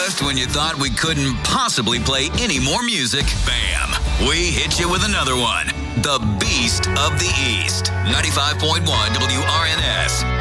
Just when you thought we couldn't possibly play any more music, bam, we hit you with another one. The Beast of the East. 95.1 WRNS.